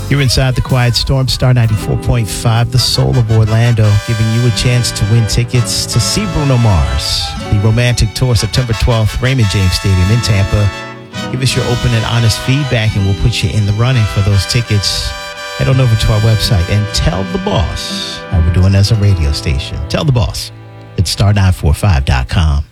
You're inside the Quiet Storm, Star 94.5, the soul of Orlando, giving you a chance to win tickets to see Bruno Mars. The Romantic Tour, September 12th, Raymond James Stadium in Tampa. Give us your open and honest feedback, and we'll put you in the running for those tickets. Head on over to our website and tell the boss how we're doing as a radio station. Tell the boss at star945.com.